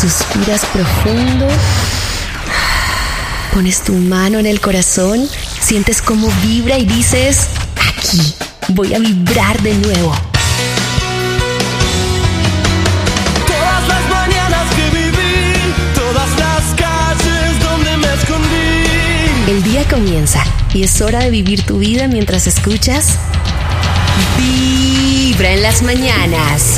Suspiras profundo. Pones tu mano en el corazón, sientes cómo vibra y dices, aquí voy a vibrar de nuevo. Todas las mañanas que viví, todas las calles donde me escondí. El día comienza y es hora de vivir tu vida mientras escuchas Vibra en las mañanas.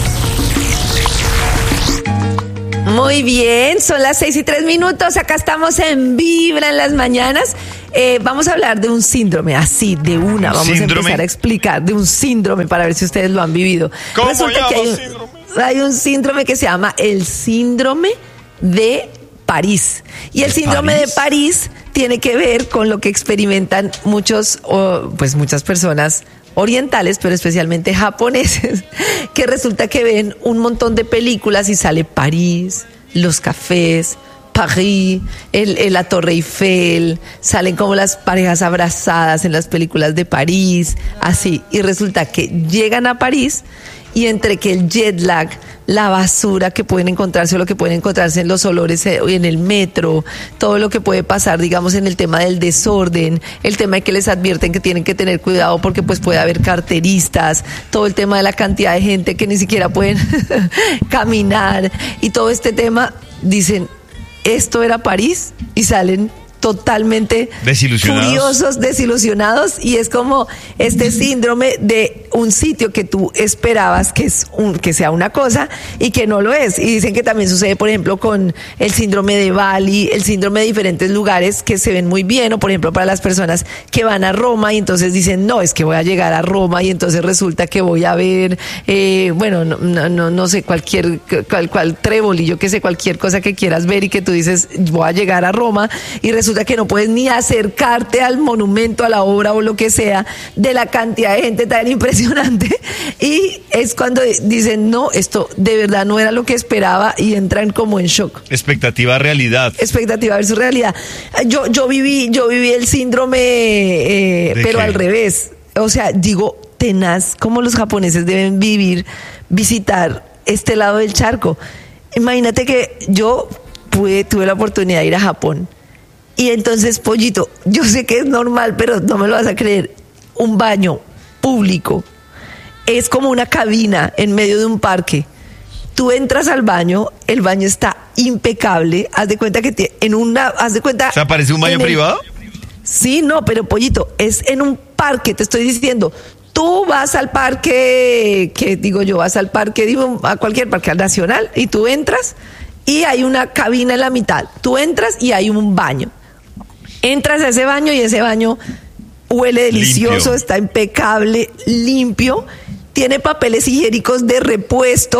Muy bien, son las 6:03. Acá estamos en Vibra en las mañanas. Vamos a hablar de un síndrome, así, de una. Vamos a empezar a explicar de un síndrome para ver si ustedes lo han vivido. ¿Cómo Resulta que hay un síndrome que se llama el síndrome de París. Y el síndrome de París tiene que ver con lo que experimentan muchas personas orientales, pero especialmente japoneses, que resulta que ven un montón de películas y sale París, los cafés, París, la Torre Eiffel, salen como las parejas abrazadas en las películas de París, así, y resulta que llegan a París y entre que el jet lag, la basura que pueden encontrarse o lo que pueden encontrarse en los olores en el metro, todo lo que puede pasar, digamos, en el tema del desorden, el tema de que les advierten que tienen que tener cuidado porque pues puede haber carteristas, todo el tema de la cantidad de gente que ni siquiera pueden caminar y todo este tema, dicen, esto era París y salen totalmente furiosos, desilusionados, y es como este síndrome de un sitio que tú esperabas que sea una cosa y que no lo es. Y dicen que también sucede, por ejemplo, con el síndrome de Bali, el síndrome de diferentes lugares que se ven muy bien, o por ejemplo para las personas que van a Roma y entonces dicen, no, es que voy a llegar a Roma y entonces resulta que voy a ver, no sé, cual Tréboli, yo que sé, cualquier cosa que quieras ver y que tú dices, voy a llegar a Roma, y resulta que no puedes ni acercarte al monumento, a la obra o lo que sea, de la cantidad de gente tan impresionante, y es cuando dicen, no, esto de verdad no era lo que esperaba, y entran como en shock. Expectativa versus realidad. Yo viví el síndrome, pero al revés. O sea, digo, tenaz, como los japoneses deben visitar este lado del charco. Imagínate que yo tuve la oportunidad de ir a Japón. Y entonces, Pollito, yo sé que es normal, pero no me lo vas a creer. Un baño público es como una cabina en medio de un parque. Tú entras al baño, el baño está impecable. Haz de cuenta que O sea, ¿parece un baño privado? Sí, no, pero Pollito, es en un parque, te estoy diciendo. Tú vas al parque, a cualquier parque nacional, y tú entras y hay una cabina en la mitad. Tú entras y hay un baño. Entras a ese baño y ese baño huele delicioso, limpio. Está impecable, limpio, tiene papeles higiénicos de repuesto.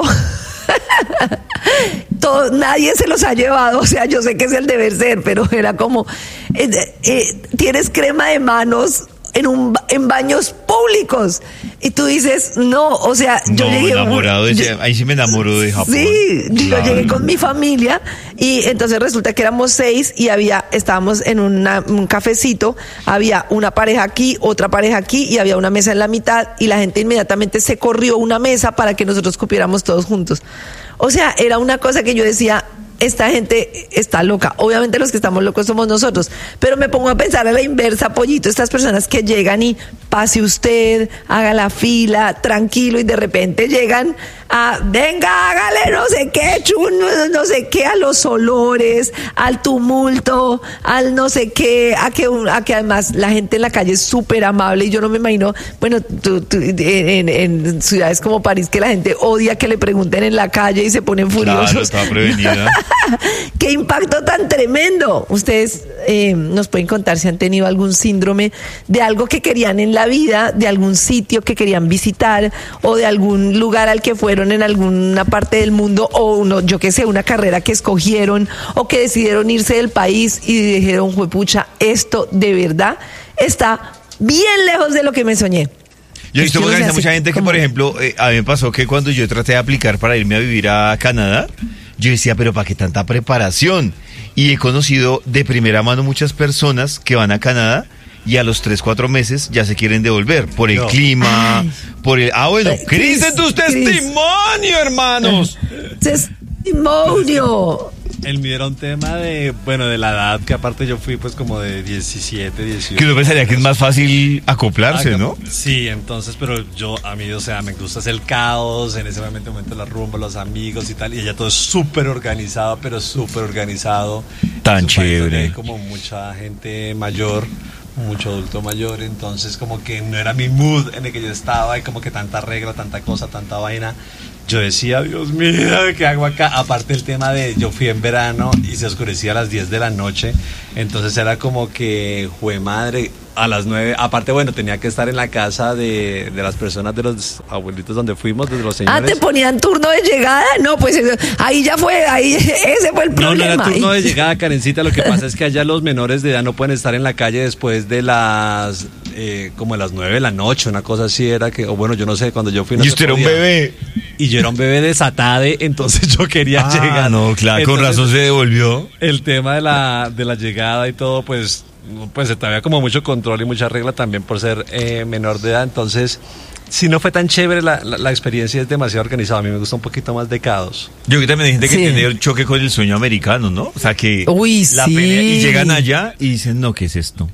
Nadie se los ha llevado, o sea, yo sé que es el deber ser, pero era como, tienes crema de manos en baños públicos, y tú dices, no, o sea, yo llegué ahí sí me enamoro de Japón. Sí, claro. Yo llegué con mi familia y entonces resulta que éramos 6 y estábamos en un cafecito, había una pareja aquí, otra pareja aquí, y había una mesa en la mitad, y la gente inmediatamente se corrió una mesa para que nosotros cupiéramos todos juntos. O sea, era una cosa que yo decía, esta gente está loca. Obviamente los que estamos locos somos nosotros, pero me pongo a pensar a la inversa, Pollito, estas personas que llegan y pase usted, haga la fila, tranquilo, y de repente llegan venga, hágale no sé qué, no sé qué, a los olores, al tumulto, al no sé qué, a que además la gente en la calle es súper amable, y yo no me imagino, bueno, en ciudades como París, que la gente odia que le pregunten en la calle y se ponen furiosos. Claro, estaba prevenida. ¡Qué impacto tan tremendo! Ustedes nos pueden contar si han tenido algún síndrome de algo que querían en la vida, de algún sitio que querían visitar, o de algún lugar al que fueron en alguna parte del mundo, o yo qué sé, una carrera que escogieron, o que decidieron irse del país y dijeron, juepucha, esto de verdad está bien lejos de lo que me soñé. Yo he visto mucha gente que, por ejemplo, a mí me pasó que cuando yo traté de aplicar para irme a vivir a Canadá, yo decía, pero ¿para qué tanta preparación? Y he conocido de primera mano muchas personas que van a Canadá y a los 3-4 meses ya se quieren devolver por el clima, por el... Cris, en tus testimonios, hermanos. ¡Testimonio! El mío era un tema de la edad, que aparte yo fui pues como de 17, 18. Que uno pensaría que es más fácil acoplarse, ¿no? Sí, entonces, pero a mí, me gusta hacer el caos, en ese momento la rumba, los amigos y tal, y ella todo es súper organizado, pero súper organizado. Tan chévere. Hay como mucha gente mayor, mucho adulto mayor, entonces como que no era mi mood en el que yo estaba, y como que tanta regla, tanta cosa, tanta vaina. Yo decía, Dios mío, ¿qué hago acá? Aparte el tema de, yo fui en verano y se oscurecía a las 10 de la noche, entonces era como que, jue madre, a las 9, aparte tenía que estar en la casa de las personas, de los abuelitos donde fuimos, de los señores. ¿Te ponían turno de llegada? No, pues ahí ya fue, ese fue el problema. No era turno de llegada, Karencita, lo que pasa es que allá los menores de edad no pueden estar en la calle después de las, como a las 9 de la noche, una cosa así era que, yo no sé, cuando yo fui no. Y usted era un bebé. Y yo era un bebé desatade, entonces yo quería llegar. No, claro, entonces, con razón se devolvió. El tema de la llegada y todo, pues había como mucho control y mucha regla también por ser menor de edad, entonces si no fue tan chévere la experiencia, es demasiado organizada. A mí me gusta un poquito más de caos. Yo creo que también hay gente que tiene un choque con el sueño americano, ¿no? O sea que la pelea y llegan allá y dicen, no, ¿qué es esto?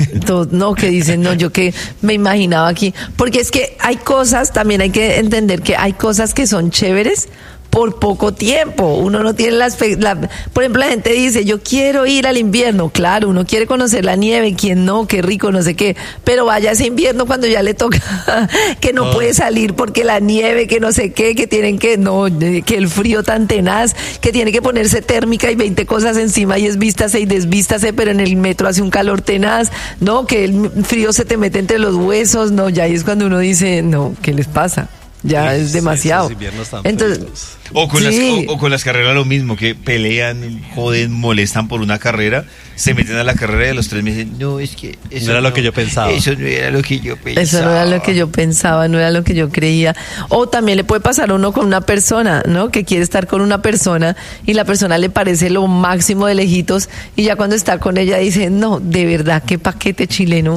No, que dicen, no, yo que me imaginaba aquí. Porque es que hay cosas, también hay que entender que hay cosas que son chéveres por poco tiempo. Uno no tiene por ejemplo, la gente dice, yo quiero ir al invierno. Claro, uno quiere conocer la nieve, quien no, qué rico, no sé qué, pero vaya ese invierno cuando ya le toca que no puede salir porque la nieve, que no sé qué, que tienen que el frío tan tenaz, que tiene que ponerse térmica y 20 cosas encima y es vístase y desvístase, pero en el metro hace un calor tenaz, no, que el frío se te mete entre los huesos, no, ya ahí es cuando uno dice, no, ¿qué les pasa? Ya es demasiado. Entonces, o con las carreras lo mismo, que pelean, joden, molestan por una carrera, se meten a la carrera y a los 3 meses, no, es que eso no era lo que yo pensaba. Eso no era lo que yo pensaba. Eso no era lo que yo pensaba, no era lo que yo creía. O también le puede pasar a uno con una persona, ¿no? Que quiere estar con una persona y la persona le parece lo máximo de lejitos y ya cuando está con ella dice, no, de verdad, qué paquete chileno,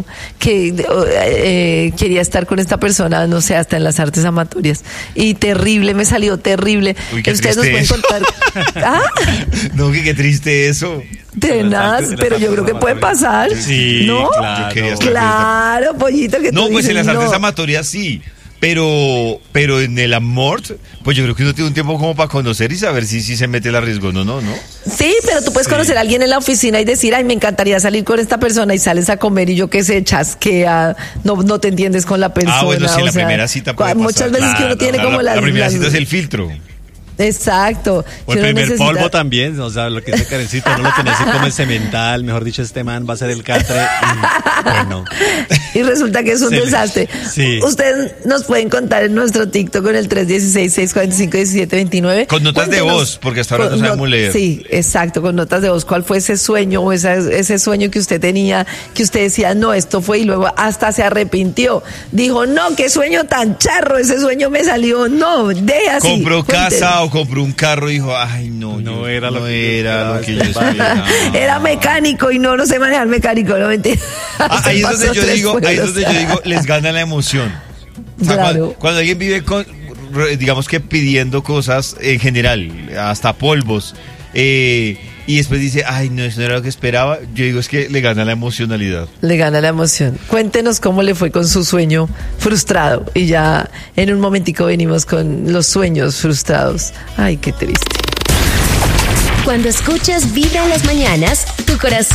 que quería estar con esta persona, no sé, hasta en las artes amatorias. Y terrible, me salió terrible. Uy, qué ustedes nos pueden contar. ¿Ah? No, qué triste eso. Tenaz, pero yo creo que puede pasar. Sí, ¿no? Claro, pollito, que no, tú pues dices, en las artes amatorias sí. Pero en el amor, pues yo creo que uno tiene un tiempo como para conocer y saber si se mete el riesgo, ¿no? Sí, pero tú puedes conocer a alguien en la oficina y decir, ay, me encantaría salir con esta persona y sales a comer y yo qué sé, chasquea, no te entiendes con la persona. Bueno, sí, la primera cita puede muchas pasar. veces que uno tiene como la primera cita es el filtro. Exacto. O el primer polvo también, o sea, lo que dice Karencita, no lo tenés así como el cemental, mejor dicho, este man va a ser el catre y bueno. Y resulta que es un desastre. Sí. Ustedes nos pueden contar en nuestro TikTok con el 316-645-1729. Con notas de voz, porque hasta ahora no sabemos leer. Sí, exacto, con notas de voz. ¿Cuál fue ese sueño o ese sueño que usted tenía, que usted decía, no, esto fue, y luego hasta se arrepintió? Dijo, no, qué sueño tan charro, ese sueño me salió, no, de así. Compró casa o compró un carro y dijo, ay, no era lo que yo esperaba. Era mecánico y no sé manejar mecánico, no mentira. Ahí es donde yo digo, les gana la emoción. O sea, claro. Cuando alguien vive digamos que pidiendo cosas en general, hasta polvos, y después dice, ay, no, eso no era lo que esperaba, yo digo, es que le gana la emocionalidad. Le gana la emoción. Cuéntenos cómo le fue con su sueño frustrado. Y ya en un momentico venimos con los sueños frustrados. Ay, qué triste. Cuando escuchas Vibra en las mañanas, tu corazón